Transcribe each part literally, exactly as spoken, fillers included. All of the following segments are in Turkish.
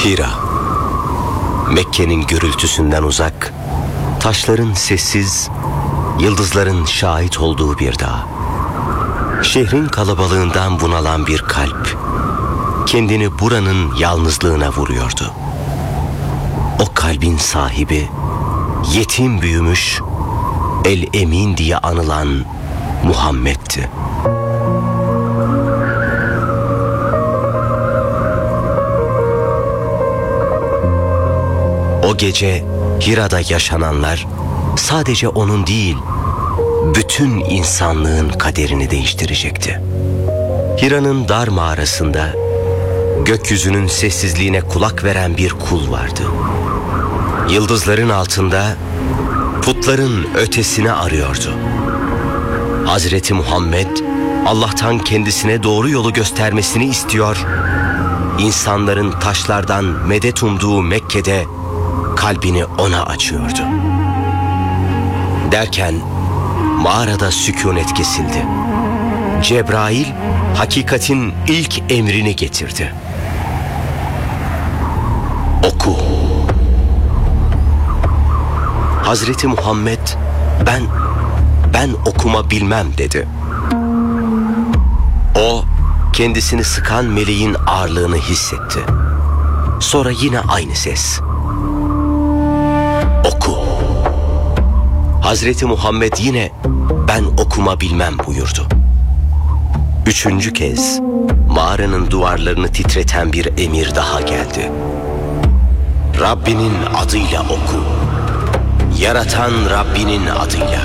Hira, Mekke'nin gürültüsünden uzak, taşların sessiz, yıldızların şahit olduğu bir dağ. Şehrin kalabalığından bunalan bir kalp, kendini buranın yalnızlığına vuruyordu. O kalbin sahibi, yetim büyümüş, El-Emin diye anılan Muhammed'ti. O gece Hira'da yaşananlar sadece onun değil, bütün insanlığın kaderini değiştirecekti. Hira'nın dar mağarasında gökyüzünün sessizliğine kulak veren bir kul vardı. Yıldızların altında putların ötesini arıyordu. Hazreti Muhammed Allah'tan kendisine doğru yolu göstermesini istiyor, İnsanların taşlardan medet umduğu Mekke'de kalbini ona açıyordu. Derken mağarada sükunet kesildi. Cebrail hakikatin ilk emrini getirdi. Oku. Hazreti Muhammed ben ben okuma bilmem dedi. O kendisini sıkan meleğin ağırlığını hissetti. Sonra yine aynı ses. Oku. Hazreti Muhammed yine ben okuma bilmem buyurdu. Üçüncü kez mağaranın duvarlarını titreten bir emir daha geldi. Rabbinin adıyla oku. Yaratan Rabbinin adıyla.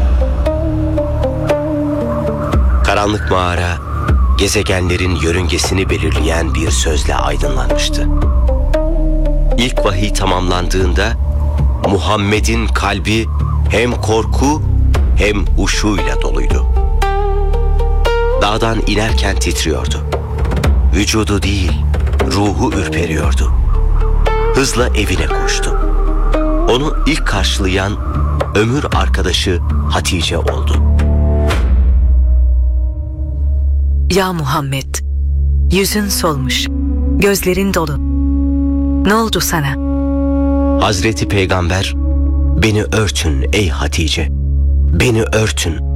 Karanlık mağara gezegenlerin yörüngesini belirleyen bir sözle aydınlanmıştı. İlk vahiy tamamlandığında Muhammed'in kalbi hem korku hem huşuyla doluydu. Dağdan inerken titriyordu. Vücudu değil, ruhu ürperiyordu. Hızla evine koştu. Onu ilk karşılayan ömür arkadaşı Hatice oldu. Ya Muhammed, yüzün solmuş, gözlerin dolu. Ne oldu sana? Hazreti Peygamber, beni örtün ey Hatice, beni örtün.